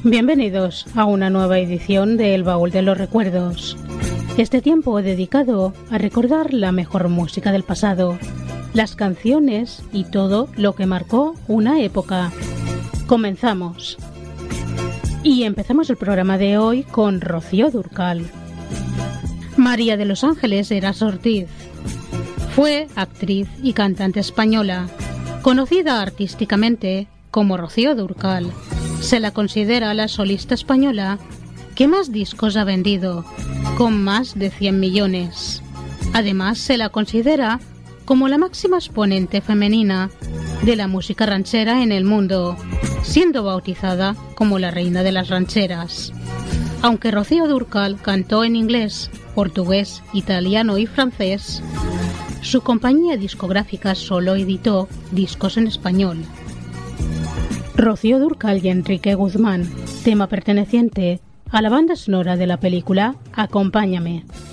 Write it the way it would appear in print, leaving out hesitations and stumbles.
Bienvenidos a una nueva edición de El Baúl de los Recuerdos. Este tiempo dedicado a recordar la mejor música del pasado, las canciones y todo lo que marcó una época. Comenzamos. Y empezamos el programa de hoy con Rocío Dúrcal. María de los Ángeles Heras Ortiz fue actriz y cantante española, conocida artísticamente como Rocío Dúrcal. Se la considera la solista española que más discos ha vendido, con más de 100 millones. Además, se la considera como la máxima exponente femenina de la música ranchera en el mundo, siendo bautizada como la reina de las rancheras. Aunque Rocío Dúrcal cantó en inglés, portugués, italiano y francés, su compañía discográfica solo editó discos en español. Rocío Dúrcal y Enrique Guzmán, tema perteneciente a la banda sonora de la película Acompáñame.